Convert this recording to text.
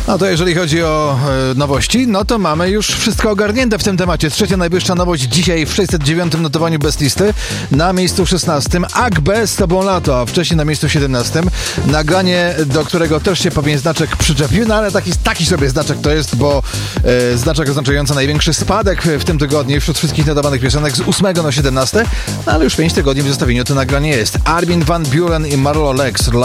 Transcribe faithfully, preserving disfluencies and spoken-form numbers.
No to jeżeli chodzi o e, nowości, no to mamy już wszystko ogarnięte w tym temacie. Trzecia najwyższa nowość dzisiaj w sześćset dziewiątym notowaniu Best Listy. Na miejscu szesnastym Agbe z Tobą lato, a wcześniej na miejscu siedemnastym nagranie, do którego też się pewien znaczek przyczepił, no ale taki, taki sobie znaczek to jest, bo e, znaczek oznaczający największy spadek w tym tygodniu wśród wszystkich notowanych piosenek z ósmego na siedemnaste, no ale już pięć tygodni w zestawieniu to nagranie jest. Armin van Buuren i Marlo Lex.